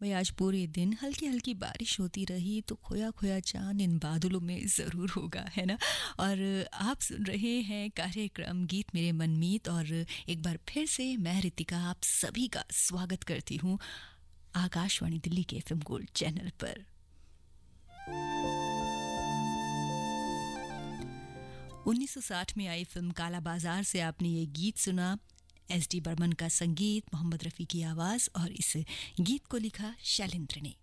वही आज पूरे दिन हल्की हल्की बारिश होती रही तो खोया खोया चांद इन बादलों में ज़रूर होगा, है ना। और आप सुन रहे हैं कार्यक्रम गीत मेरे मनमीत, और एक बार फिर से मैं रितिका आप सभी का स्वागत करती हूँ आकाशवाणी दिल्ली के एफएम गोल्ड चैनल पर। 1960 में आई फिल्म काला बाजार से आपने ये गीत सुना। एस डी बर्मन का संगीत, मोहम्मद रफ़ी की आवाज़, और इस गीत को लिखा शैलेंद्र ने।